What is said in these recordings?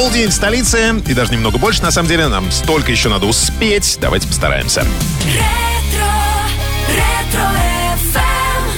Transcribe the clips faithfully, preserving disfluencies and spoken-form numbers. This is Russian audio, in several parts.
Полдень в столице и даже немного больше, на самом деле. Нам столько еще надо успеть. Давайте постараемся. Ретро, ретро эф эм.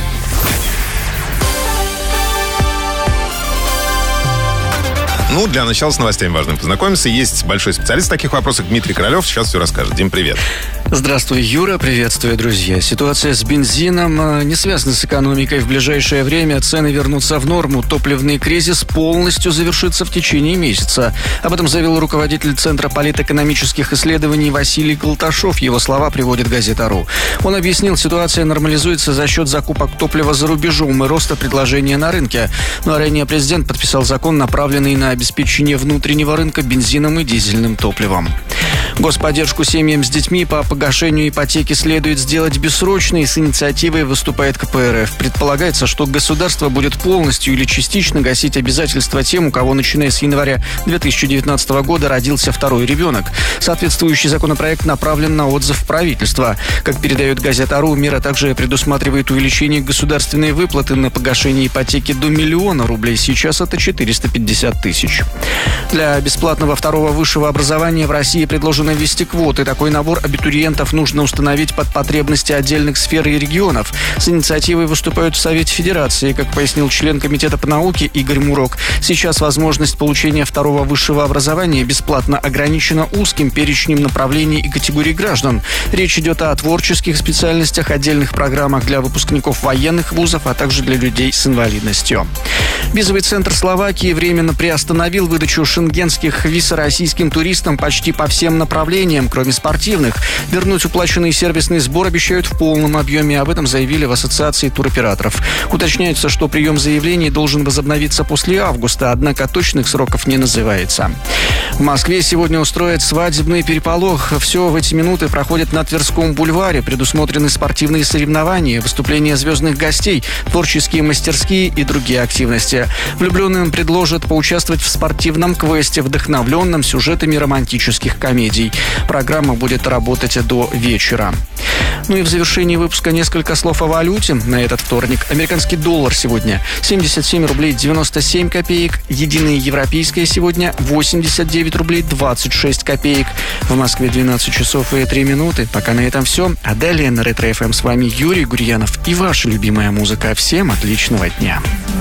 Ну, для начала с новостями важным познакомимся. Есть большой специалист в таких вопросах Дмитрий Королев. Сейчас все расскажет. Дим, привет. Здравствуй, Юра. Приветствую, друзья. Ситуация с бензином не связана с экономикой. В ближайшее время цены вернутся в норму. Топливный кризис полностью завершится в течение месяца. Об этом заявил руководитель Центра политэкономических исследований Василий Колташов. Его слова приводит газета.ру. Он объяснил, ситуация нормализуется за счет закупок топлива за рубежом и роста предложения на рынке. Ну а ранее президент подписал закон, направленный на обеспечение внутреннего рынка бензином и дизельным топливом. Господдержку семьям с детьми по погашению ипотеки следует сделать бессрочной. С инициативой выступает ка пэ эр эф. Предполагается, что государство будет полностью или частично гасить обязательства тем, у кого начиная с января две тысячи девятнадцатого года родился второй ребенок. Соответствующий законопроект направлен на отзыв правительства. Как передает газета.ру, мера также предусматривает увеличение государственной выплаты на погашение ипотеки до миллиона рублей. Сейчас это четыреста пятьдесят тысяч. Для бесплатного второго высшего образования в России предложено ввести квоты. Такой набор абитуриентов нужно установить под потребности отдельных сфер и регионов. С инициативой выступают в Совете Федерации. Как пояснил член Комитета по науке Игорь Мурок, сейчас возможность получения второго высшего образования бесплатно ограничена узким перечнем направлений и категорий граждан. Речь идет о творческих специальностях, отдельных программах для выпускников военных вузов, а также для людей с инвалидностью. Визовый центр Словакии временно приостановил выдачу шенгенских виз российским туристам почти по всем направлениям, кроме спортивных. Вернуть уплаченный сервисный сбор обещают в полном объеме. Об этом заявили в Ассоциации туроператоров. Уточняется, что прием заявлений должен возобновиться после августа, однако точных сроков не называется. В Москве сегодня устроят свадебный переполох. Все в эти минуты проходит на Тверском бульваре. Предусмотрены спортивные соревнования, выступления звездных гостей, творческие мастерские и другие активности. Влюбленным предложат поучаствовать в спортивном квесте, вдохновленном сюжетами романтических комедий. Программа будет работать до вечера. Ну и в завершении выпуска несколько слов о валюте на этот вторник. Американский доллар сегодня семьдесят семь рублей девяносто семь копеек. Единая европейская сегодня восемьдесят девять рублей двадцать шесть копеек. В Москве двенадцать часов и три минуты. Пока на этом все. А далее на Ретро эф эм с вами Юрий Гурьянов и ваша любимая музыка. Всем отличного дня.